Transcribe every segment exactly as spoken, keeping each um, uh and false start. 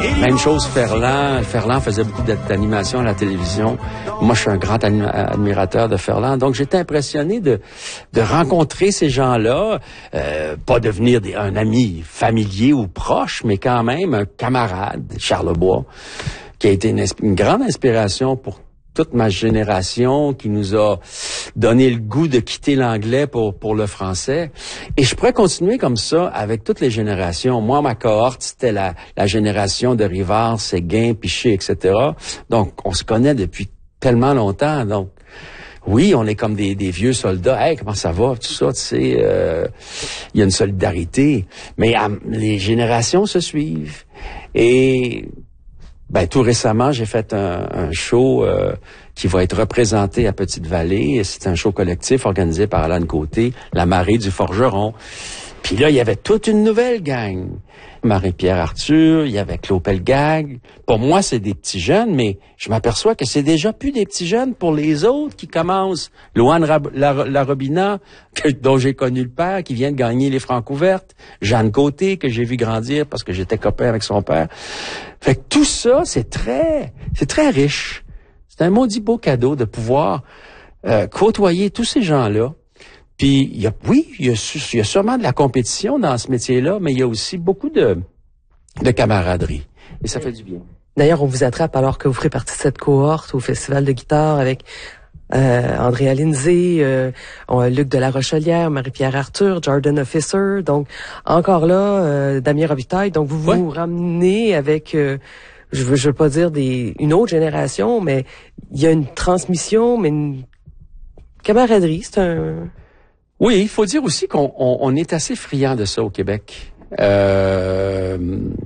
Même chose Ferland. Ferland faisait beaucoup d'animation à la télévision. Moi, je suis un grand admirateur de Ferland. Donc, j'étais impressionné de, de rencontrer ces gens-là. Euh, pas devenir des, un ami familier ou proche, mais quand même un camarade, Charlebois, qui a été une, une grande inspiration pour toute ma génération, qui nous a donné le goût de quitter l'anglais pour pour le français. Et je pourrais continuer comme ça avec toutes les générations. Moi, ma cohorte, c'était la, la génération de Rivard, Séguin, Piché, et cetera. Donc, on se connaît depuis tellement longtemps. Donc, oui, on est comme des, des vieux soldats. Hey, comment ça va? Tout ça, tu sais, il euh, y a une solidarité. Mais euh, les générations se suivent. Et ben tout récemment, j'ai fait un, un show euh, qui va être représenté à Petite-Vallée. C'est un show collectif organisé par Alan Côté, La Marée du Forgeron. Puis là, il y avait toute une nouvelle gang. Marie-Pierre Arthur, il y avait Claude Pelgag. Pour moi, c'est des petits jeunes, mais je m'aperçois que c'est déjà plus des petits jeunes pour les autres qui commencent. Louane Rab- la, la Robina, que, dont j'ai connu le père, qui vient de gagner les Francouvertes. Jeanne Côté, que j'ai vu grandir parce que j'étais copain avec son père. Fait que tout ça, c'est très, c'est très riche. C'est un maudit beau cadeau de pouvoir euh, côtoyer tous ces gens-là. Puis, il y a, oui, il y a, il y a sûrement de la compétition dans ce métier-là, mais il y a aussi beaucoup de, de camaraderie. Et ça fait du bien. D'ailleurs, on vous attrape alors que vous ferez partie de cette cohorte au Festival de guitare avec euh, Andrea Lindsay, euh, Luc de la Rochelière, Marie-Pierre Arthur, Jordan Officer. Donc, encore là, euh, Damien Robitaille. Donc, vous vous ouais. ramenez avec... Euh, je veux, je veux pas dire des, une autre génération, mais il y a une transmission, mais une camaraderie. C'est un... Oui, il faut dire aussi qu'on on, on est assez friand de ça au Québec. Euh,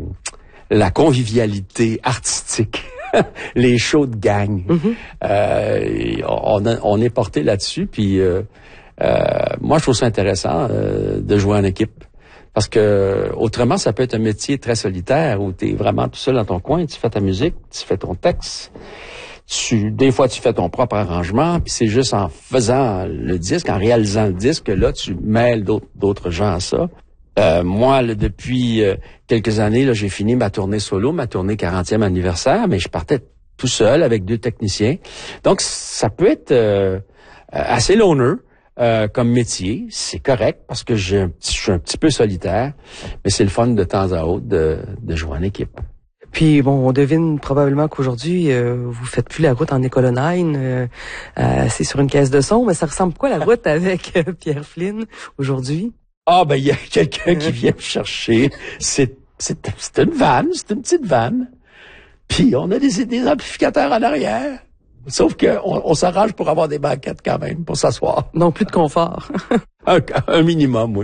la convivialité artistique, les shows de gang. Mm-hmm. Euh, on, a, on est porté là-dessus. Puis euh, euh, moi, je trouve ça intéressant euh, de jouer en équipe. Parce que autrement, ça peut être un métier très solitaire où tu es vraiment tout seul dans ton coin, tu fais ta musique, tu fais ton texte. Tu, des fois, tu fais ton propre arrangement, puis c'est juste en faisant le disque, en réalisant le disque, que là, tu mêles d'autres, d'autres gens à ça. Euh, moi, là, depuis euh, quelques années, là, j'ai fini ma tournée solo, ma tournée quarantième anniversaire, mais je partais tout seul avec deux techniciens. Donc, ça peut être euh, assez loner euh, comme métier. C'est correct parce que j'ai un petit, je suis un petit peu solitaire, mais c'est le fun de temps à autre de, de jouer en équipe. Puis bon, on devine probablement qu'aujourd'hui, euh, vous faites plus la route en Écolonine, euh, euh, c'est sur une caisse de son, mais ça ressemble quoi la route avec euh, Pierre Flynn aujourd'hui? Ah ben il y a quelqu'un qui vient me chercher. C'est c'est c'est une vanne, c'est une petite vanne. Puis on a des des amplificateurs en arrière. Sauf que on, on s'arrange pour avoir des banquettes quand même pour s'asseoir. Donc plus de confort. un, un minimum, oui.